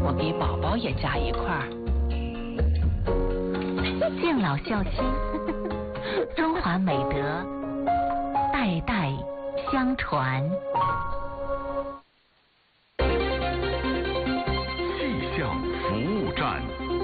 我给宝宝也加一块。 敬老孝亲，中华美德，代代相传。 气象服务站。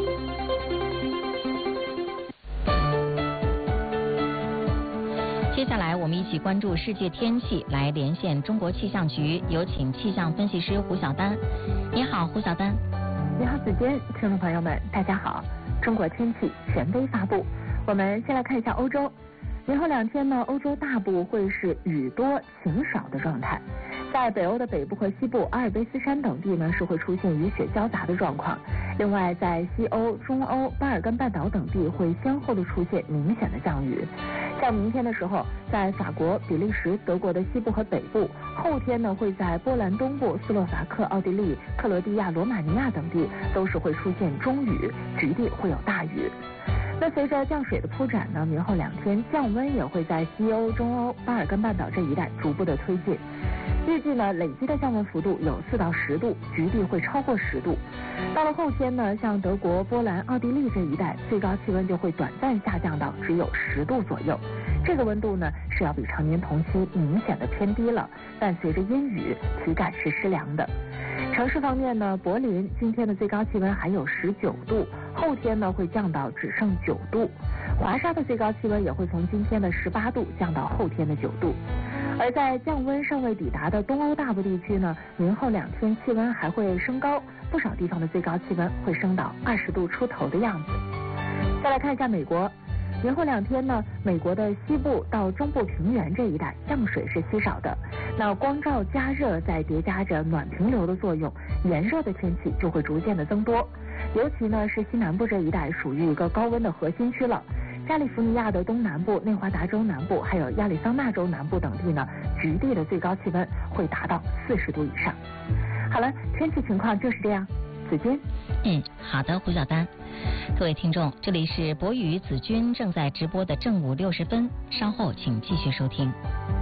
接下来我们一起关注世界天气，来连线中国气象局，有请气象分析师胡晓丹。你好，胡晓丹。 你好，子坚，听众朋友们，大家好。中国天气权威发布，我们先来看一下欧洲。明后2天呢，欧洲大部会是雨多晴少的状态。在北欧的北部和西部，阿尔卑斯山等地呢是会出现雨雪交杂的状况。另外，在西欧、中欧、巴尔干半岛等地会先后的出现明显的降雨。像明天的时候，在法国、比利时、德国的西部和北部；后天呢，会在波兰东部、斯洛伐克、奥地利、克罗地亚、罗马尼亚等地都是会出现中雨，局地会有大雨。那随着降水的铺展呢，明后2天降温也会在西欧、中欧、巴尔干半岛这一带逐步的推进。预计呢，累积的降温幅度有4到10度，局地会超过10度。到了后天呢，像德国、波兰、奥地利这一带，最高气温就会短暂下降到只有10度左右。这个温度呢，是要比常年同期明显的偏低了，但随着阴雨，体感是湿凉的。城市方面呢，柏林今天的最高气温还有19度，后天呢会降到只剩9度。华沙的最高气温也会从今天的18度降到后天的9度。而在降温尚未抵达的东欧大部地区呢，明后2天气温还会升高，不少地方的最高气温会升到20度出头的样子。再来看一下美国。明后2天呢，美国的西部到中部平原这一带降水是稀少的，那光照加热再叠加着暖平流的作用，炎热的天气就会逐渐的增多。尤其呢是西南部这一带属于一个高温的核心区了，加利福尼亚的东南部、内华达州南部还有亚利桑那州南部等地呢，局地的最高气温会达到40度以上。好了，天气情况就是这样。子君。 好的，胡晓丹。各位听众，这里是博宇子君正在直播的正午60分，稍后请继续收听。